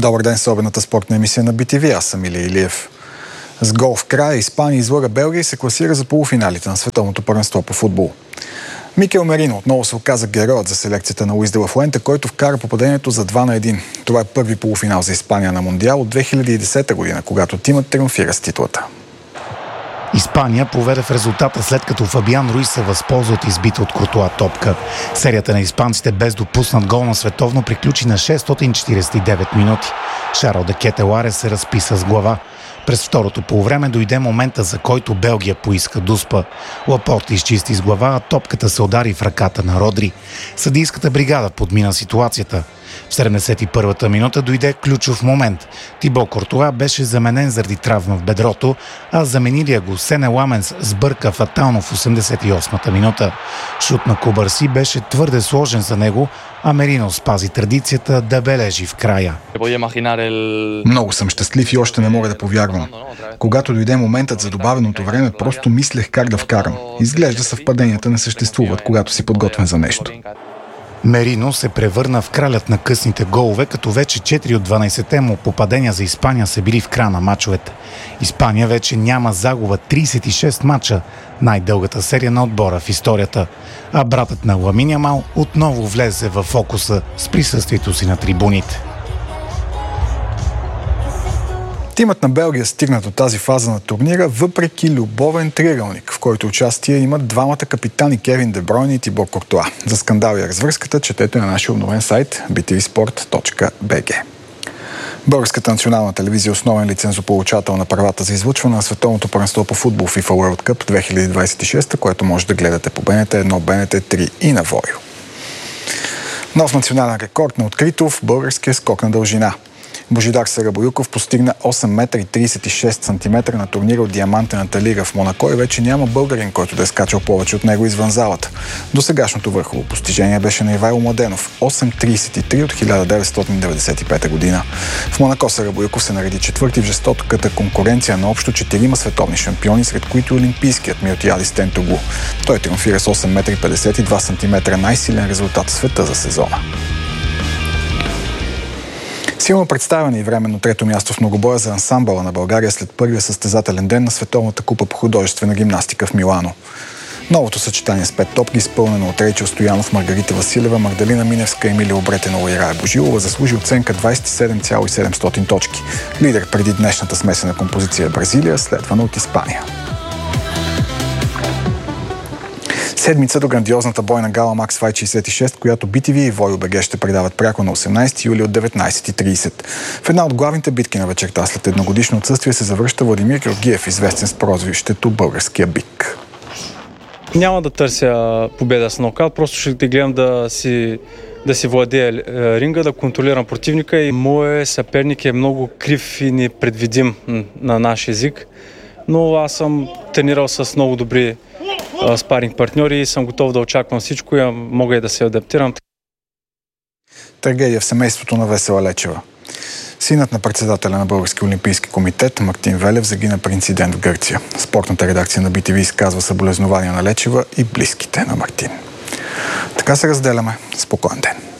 Добър ден, особената спортна емисия на BTV. Аз съм Илия Илиев. С гол в края Испания излъга Белгия и се класира за полуфиналите на световното първенство по футбол. Микел Мерино отново се оказа героят за селекцията на Луис де ла Фуенте, който вкара попадението за 2-1. Това е първи полуфинал за Испания на Мондиал от 2010 година, когато тимът триумфира с титлата. Испания поведе в резултата, след като Фабиан Руис се възползва от избита от Куртуа топка. Серията на испанците без допуснат гол на световно приключи на 649 минути. Шарл де Кетеларе се разписа с глава. През второто полувреме дойде момента, за който Белгия поиска дуспа. Лапорт изчисти с глава, а топката се удари в ръката на Родри. Съдийската бригада подмина ситуацията. В 71-та минута дойде ключов момент. Тибо Куртуа беше заменен заради травма в бедрото, а заменилия го Сене Ламенс сбърка фатално в 88-та минута. Шут на Кубарси беше твърде сложен за него, а Мерино спази традицията да бележи в края. Много съм щастлив и още не мога да повярвам. Когато дойде моментът за добавеното време, просто мислех как да вкарам. Изглежда съвпаденията не съществуват, когато си подготвен за нещо. Мерино се превърна в кралят на късните голове, като вече 4 от 12-те му попадения за Испания са били в края на мачовете. Испания вече няма загуба 36 мача, най-дългата серия на отбора в историята. А братът на Ламин Ямал отново влезе в фокуса с присъствието си на трибуните. Тимът на Белгия стигна до тази фаза на турнира въпреки любовен триъгълник, в който участие имат двамата капитани Кевин Де Бройне и Тибо Куртуа. За скандал и развръзката четете на нашия обновен сайт btvsport.bg. Българската национална телевизия е основен лицензополучател на правата за излъчване на световното първенство по футбол FIFA World Cup 2026, което може да гледате по БНТ1, БНТ3 и на Войо. Нов национален рекорд на открито в българския скок на дължина. Божидар Сарабоюков постигна 8 метра и 36 сантиметра на турнира от Диамантената лига в Монако и вече няма българин, който да е скачал повече от него извън залата. Досегашното върхово постижение беше на Ивайло Младенов – 8.33 от 1995 година. В Монако Сарабоюков се нареди четвърти в жестоката конкуренция на общо 4 световни шампиони, сред които олимпийският Милтиадис Тентоглу. Той триумфира с 8 метра и 52 сантиметра, най-силен резултат в света за сезона. Силно представяне и временно трето място в многобоя за ансамбъла на България след първия състезателен ден на Световната купа по художествена гимнастика в Милано. Новото съчетание с 5 топки, изпълнено от Рейчел Стоянов, Маргарита Василева, Магдалина Миневска, Емилия Обретенова и Рая Божилова, заслужи оценка 27,700 точки. Лидер преди днешната смесена композиция е Бразилия, следвана от Испания. Седмица до грандиозната бойна гала Max Fight 66, която BTV и Войо.бг ще предават пряко на 18 юли от 19.30. В една от главните битки на вечерта след едногодишно отсъствие се завръща Владимир Георгиев, известен с прозвището Българския бик. Няма да търся победа с нокаут, просто ще те гледам да си владее ринга, да контролирам противника и моят съперник е много крив и непредвидим на наш език, но аз съм тренирал с много добри спаринг партньори и съм готов да очаквам всичко и мога и да се адаптирам. Трагедия в семейството на Весела Лечева. Синът на председателя на Български олимпийски комитет Мартин Велев загина при инцидент в Гърция. Спортната редакция на BTV изказва съболезнования на Лечева и близките на Мартин. Така се разделяме. Спокоен ден!